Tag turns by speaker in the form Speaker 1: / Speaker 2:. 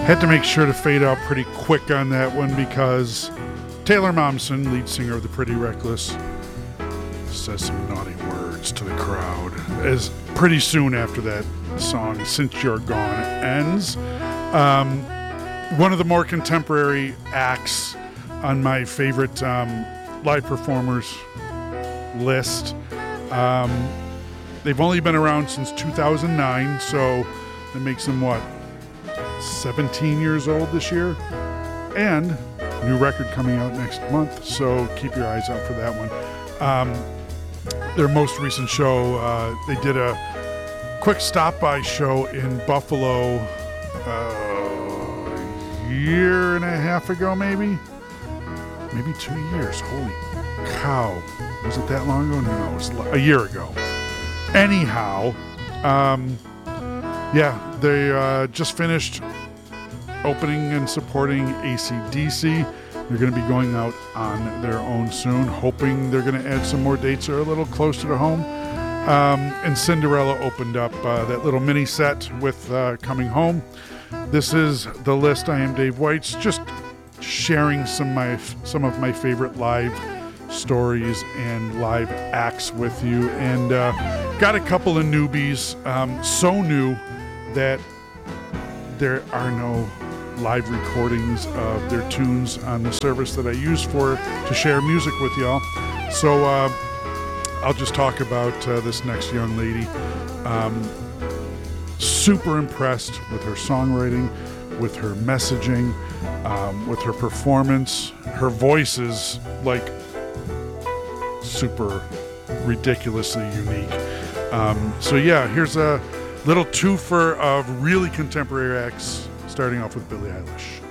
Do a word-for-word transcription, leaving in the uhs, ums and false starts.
Speaker 1: Had to make sure to fade out pretty quick on that one because Taylor Momsen, lead singer of the Pretty Reckless, says some naughty words to the crowd as pretty soon after that song, Since You're Gone, ends. Um, one of the more contemporary acts on my favorite um, live performers list. Um, they've only been around since two thousand nine, so that makes them, what, seventeen years old this year? And new record coming out next month, so keep your eyes out for that one. Um, their most recent show, uh, they did a quick stop-by show in Buffalo uh, a year and a half ago, maybe? Maybe two years. Holy cow. Was it that long ago? No, no, it was a year ago. Anyhow, um, yeah, they uh, just finished opening and supporting A C D C. They're going to be going out on their own soon, hoping they're going to add some more dates that are a little closer to home. Um, and Cinderella opened up uh, that little mini set with uh, Coming Home. This is the list. I am Dave Weitz, just sharing some my some of my favorite live stories and live acts with you. And uh, got a couple of newbies, um, so new that there are no live recordings of their tunes on the service that I use for to share music with y'all. So uh, I'll just talk about uh, this next young lady. Um, super impressed with her songwriting, with her messaging, um, with her performance. Her voice is like super ridiculously unique. Um, so yeah, here's a little twofer of really contemporary acts, starting off with Billie Eilish.